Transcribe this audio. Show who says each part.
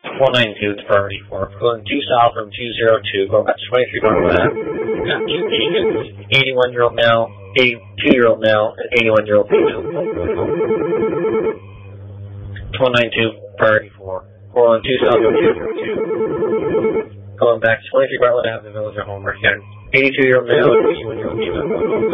Speaker 1: 192 to priority 4. Going due south from 202, going back to 23 Bartlett Ave. Got 2 patients, 81-year-old male, 82-year-old male, and 81-year-old female. 192 priority 4. Going due south from 202. Going back to 23 Bartlett Ave, the Village of Homer. Got 82-year-old male and 81-year-old female.